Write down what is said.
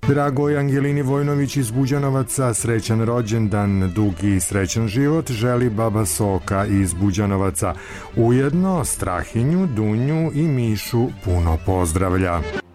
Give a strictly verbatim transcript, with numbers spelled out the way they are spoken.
Dragoj Angelini Vojnović iz Buđanovaca, srećan rođendan, dugi i srećan život želi baba Soka iz Buđanovaca. Ujedno Strahinju, Dunju i Mišu puno pozdravlja.